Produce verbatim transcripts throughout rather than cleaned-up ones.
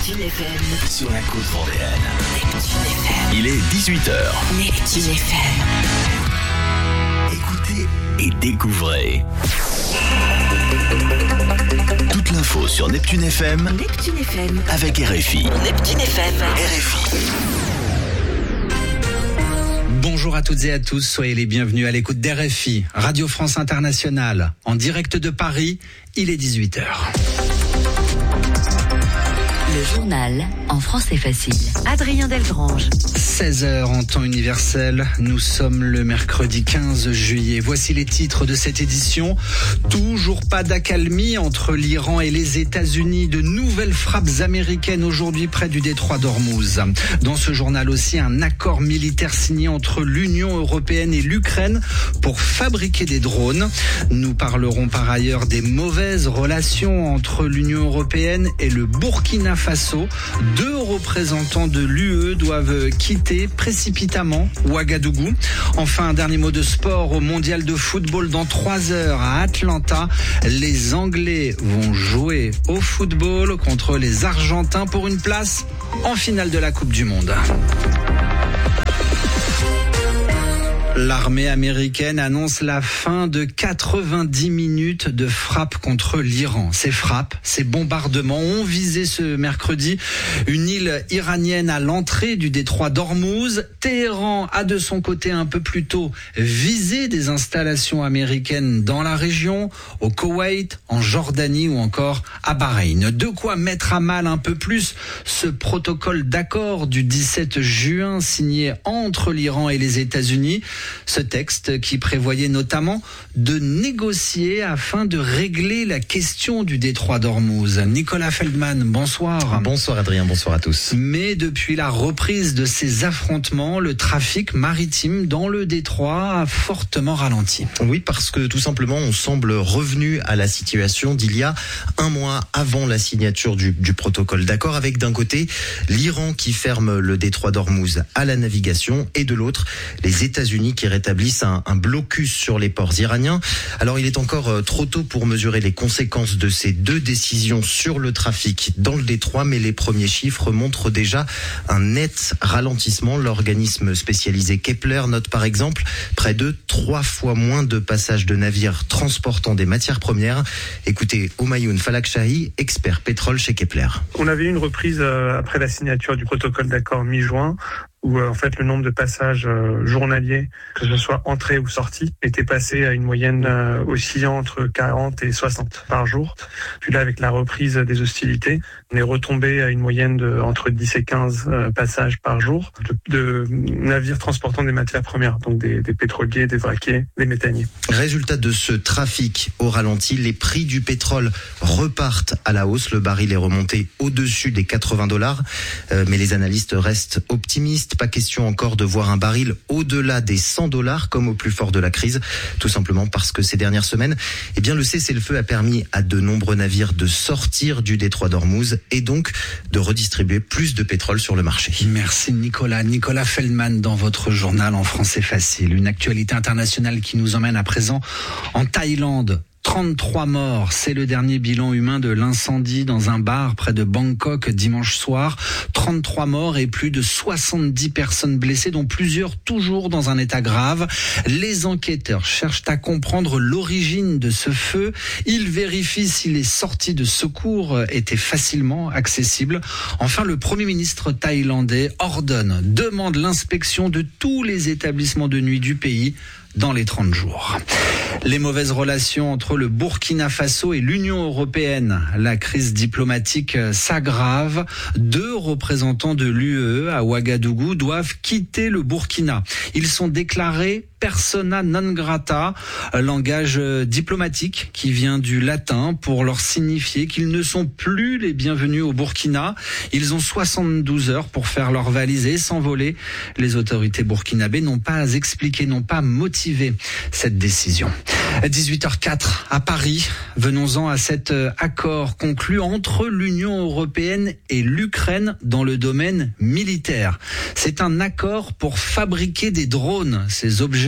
Neptune F M. Sur la côte vendéenne. Neptune F M. Il est dix-huit heures. Neptune F M. Écoutez et découvrez. Toute l'info sur Neptune F M. Neptune F M. Avec R F I. Neptune F M. R F I. Bonjour à toutes et à tous, soyez les bienvenus à l'écoute d'R F I, Radio France Internationale, en direct de Paris, il est dix-huit heures. Le journal en français facile. Adrien Delgrange. seize heures en temps universel, nous sommes le mercredi quinze juillet. Voici les titres de cette édition. Toujours pas d'accalmie entre l'Iran et les États-Unis. De nouvelles frappes américaines aujourd'hui près du détroit d'Ormuz. Dans ce journal aussi, un accord militaire signé entre l'Union européenne et l'Ukraine pour fabriquer des drones. Nous parlerons par ailleurs des mauvaises relations entre l'Union européenne et le Burkina Faso. Deux représentants de l'U E doivent quitter précipitamment Ouagadougou. Enfin, un dernier mot de sport au mondial de football dans trois heures à Atlanta. Les Anglais vont jouer au football contre les Argentins pour une place en finale de la Coupe du Monde. L'armée américaine annonce la fin de quatre-vingt-dix minutes de frappe contre l'Iran. Ces frappes, ces bombardements ont visé ce mercredi une île iranienne à l'entrée du détroit d'Ormuz. Téhéran a de son côté un peu plus tôt visé des installations américaines dans la région, au Koweït, en Jordanie ou encore à Bahreïn. De quoi mettre à mal un peu plus ce protocole d'accord du dix-sept juin signé entre l'Iran et les États-Unis. Ce texte qui prévoyait notamment de négocier afin de régler la question du détroit d'Ormuz. Nicolas Feldman, bonsoir. Bonsoir Adrien, bonsoir à tous. Mais depuis la reprise de ces affrontements, le trafic maritime dans le détroit a fortement ralenti. Oui, parce que tout simplement, on semble revenu à la situation d'il y a un mois avant la signature du, du protocole d'accord, avec d'un côté l'Iran qui ferme le détroit d'Ormuz à la navigation et de l'autre les États-Unis qui rétablissent un, un blocus sur les ports iraniens. Alors il est encore trop tôt pour mesurer les conséquences de ces deux décisions sur le trafic dans le détroit, mais les premiers chiffres montrent déjà un net ralentissement. L'organisme spécialisé Kepler note par exemple près de trois fois moins de passages de navires transportant des matières premières. Écoutez Humayoun Falakchahi, expert pétrole chez Kepler. On avait eu une reprise après la signature du protocole d'accord mi-juin, où euh, en fait le nombre de passages euh, journaliers, que ce soit entrée ou sortie, était passé à une moyenne euh, oscillant entre quarante et soixante par jour. Puis là, avec la reprise des hostilités, on est retombé à une moyenne de entre dix et quinze euh, passages par jour de, de navires transportant des matières premières, donc des, des pétroliers, des vraquiers, des méthaniers. Résultat de ce trafic au ralenti, les prix du pétrole repartent à la hausse. Le baril est remonté au-dessus des quatre-vingts dollars, euh, mais les analystes restent optimistes. Pas question encore de voir un baril au-delà des cent dollars comme au plus fort de la crise, tout simplement parce que ces dernières semaines, eh bien le cessez-le-feu a permis à de nombreux navires de sortir du détroit d'Ormuz et donc de redistribuer plus de pétrole sur le marché. Merci Nicolas. Nicolas Feldman dans votre journal en français facile. Une actualité internationale qui nous emmène à présent en Thaïlande. trente-trois morts, c'est le dernier bilan humain de l'incendie dans un bar près de Bangkok dimanche soir. trente-trois morts et plus de soixante-dix personnes blessées, dont plusieurs toujours dans un état grave. Les enquêteurs cherchent à comprendre l'origine de ce feu. Ils vérifient si les sorties de secours étaient facilement accessibles. Enfin, le Premier ministre thaïlandais ordonne, demande l'inspection de tous les établissements de nuit du pays dans les trente jours. Les mauvaises relations entre le Burkina Faso et l'Union européenne. La crise diplomatique s'aggrave. Deux représentants de l'U E à Ouagadougou doivent quitter le Burkina. Ils sont déclarés persona non grata, langage diplomatique qui vient du latin pour leur signifier qu'ils ne sont plus les bienvenus au Burkina. Ils ont soixante-douze heures pour faire leur valise et s'envoler. Les autorités burkinabées n'ont pas expliqué, n'ont pas motivé cette décision. dix-huit heures quatre à Paris. Venons-en à cet accord conclu entre l'Union européenne et l'Ukraine dans le domaine militaire. C'est un accord pour fabriquer des drones, ces objets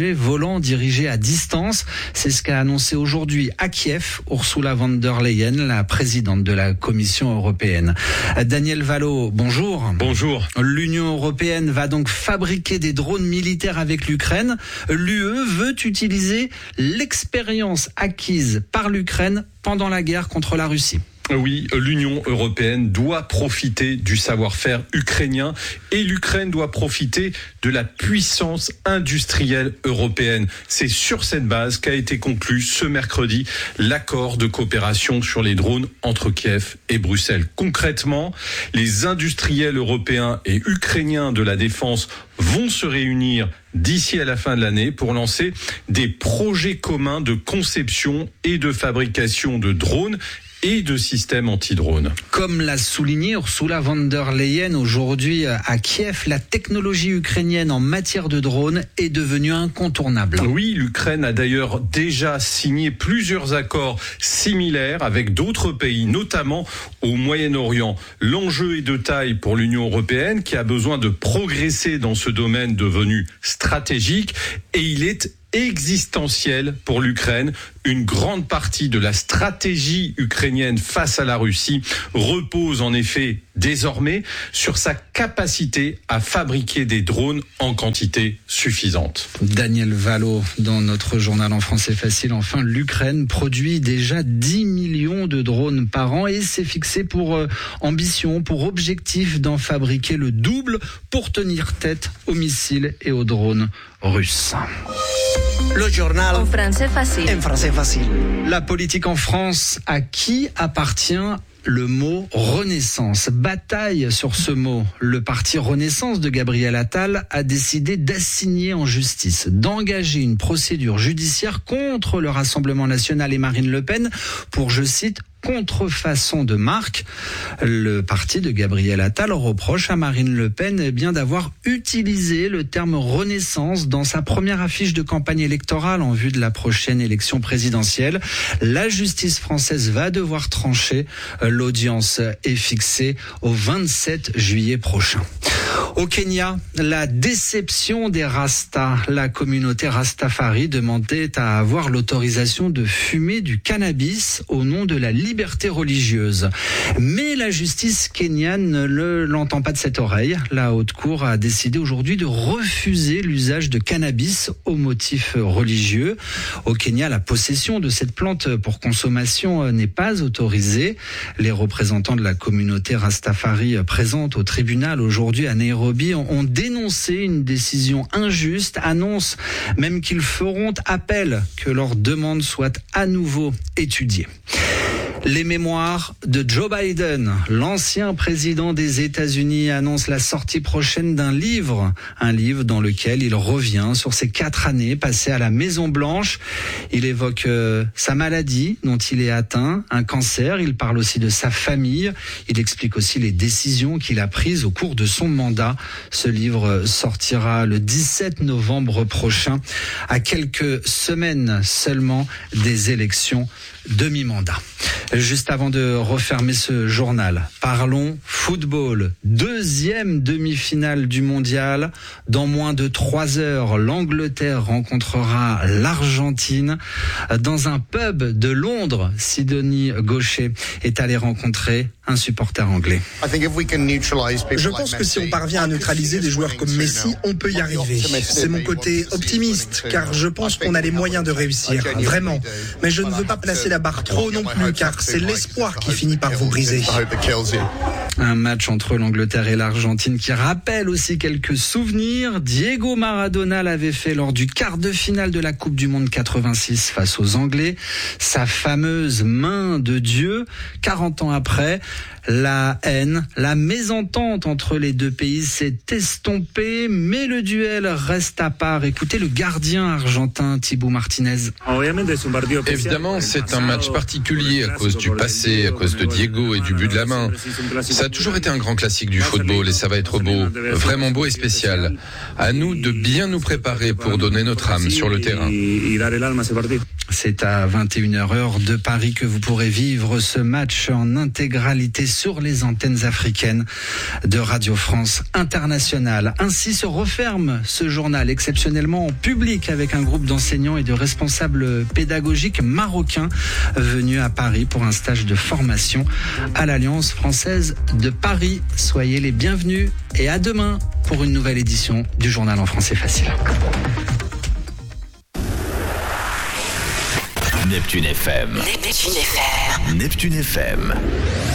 projet volant dirigé à distance. C'est ce qu'a annoncé aujourd'hui à Kiev Ursula von der Leyen, la présidente de la Commission européenne. Daniel Valo, bonjour. Bonjour. L'Union européenne va donc fabriquer des drones militaires avec l'Ukraine. L'U E veut utiliser l'expérience acquise par l'Ukraine pendant la guerre contre la Russie. Oui, l'Union européenne doit profiter du savoir-faire ukrainien et l'Ukraine doit profiter de la puissance industrielle européenne. C'est sur cette base qu'a été conclu ce mercredi l'accord de coopération sur les drones entre Kiev et Bruxelles. Concrètement, les industriels européens et ukrainiens de la défense vont se réunir d'ici à la fin de l'année pour lancer des projets communs de conception et de fabrication de drones et de systèmes anti-drones. Comme l'a souligné Ursula von der Leyen aujourd'hui à Kiev, la technologie ukrainienne en matière de drones est devenue incontournable. Oui, l'Ukraine a d'ailleurs déjà signé plusieurs accords similaires avec d'autres pays, notamment au Moyen-Orient. L'enjeu est de taille pour l'Union européenne qui a besoin de progresser dans ce domaine devenu stratégique et il est existentiel pour l'Ukraine. Une grande partie de la stratégie ukrainienne face à la Russie repose en effet désormais sur sa capacité à fabriquer des drones en quantité suffisante. Daniel Valo, dans notre journal en français facile, enfin, l'Ukraine produit déjà dix millions de drones par an et s'est fixé pour euh, ambition, pour objectif d'en fabriquer le double pour tenir tête aux missiles et aux drones russes. Le journal En français facile. en français facile. La politique en France, à qui appartient le mot Renaissance? Bataille sur ce mot. Le parti Renaissance de Gabriel Attal a décidé d'assigner en justice, d'engager une procédure judiciaire contre le Rassemblement national et Marine Le Pen pour, je cite, contrefaçon de marque. Le parti de Gabriel Attal reproche à Marine Le Pen eh bien d'avoir utilisé le terme Renaissance dans sa première affiche de campagne électorale en vue de la prochaine élection présidentielle. La justice française va devoir trancher. L'audience est fixée au vingt-sept juillet prochain. Au Kenya, la déception des Rastas. La communauté Rastafari demandait à avoir l'autorisation de fumer du cannabis au nom de la liberté religieuse. Mais la justice kenyane ne l'entend pas de cette oreille. La haute cour a décidé aujourd'hui de refuser l'usage de cannabis au motif religieux. Au Kenya, la possession de cette plante pour consommation n'est pas autorisée. Les représentants de la communauté Rastafari présente au tribunal aujourd'hui à Nairobi ont dénoncé une décision injuste, annoncent même qu'ils feront appel, que leur demande soit à nouveau étudiée. Les mémoires de Joe Biden, l'ancien président des États-Unis, annonce la sortie prochaine d'un livre, un livre dans lequel il revient sur ses quatre années passées à la Maison-Blanche. Il évoque euh, sa maladie dont il est atteint, un cancer. Il parle aussi de sa famille. Il explique aussi les décisions qu'il a prises au cours de son mandat. Ce livre sortira le dix-sept novembre prochain, à quelques semaines seulement des élections de mi-mandat. Juste avant de refermer ce journal, parlons football. Deuxième demi-finale du mondial. Dans moins de trois heures, l'Angleterre rencontrera l'Argentine. Dans un pub de Londres, Sidonie Gaucher est allée rencontrer un supporter anglais. Je pense que si on parvient à neutraliser des joueurs comme Messi, on peut y arriver. C'est mon côté optimiste, car je pense qu'on a les moyens de réussir, vraiment. Mais je ne veux pas placer la barre trop non plus, car c'est l'espoir qui finit par vous briser. Un match entre l'Angleterre et l'Argentine qui rappelle aussi quelques souvenirs. Diego Maradona l'avait fait lors du quart de finale de la Coupe du Monde quatre-vingt-six face aux Anglais. Sa fameuse main de Dieu. quarante ans après, la haine, la mésentente entre les deux pays s'est estompée, mais le duel reste à part. Écoutez le gardien argentin Thibaut Martinez. Évidemment, c'est un match particulier à cause du passé, à cause de Diego et du but de la main. Ça a toujours été un grand classique du football et ça va être beau, vraiment beau et spécial. À nous de bien nous préparer pour donner notre âme sur le terrain. C'est à vingt et une heures heure de Paris que vous pourrez vivre ce match en intégralité sur les antennes africaines de Radio France Internationale. Ainsi se referme ce journal exceptionnellement en public avec un groupe d'enseignants et de responsables pédagogiques marocains venus à Paris pour un stage de formation à l'Alliance française de Paris. Soyez les bienvenus et à demain pour une nouvelle édition du journal en français facile. Neptune F M. Neptune F M. Neptune F M.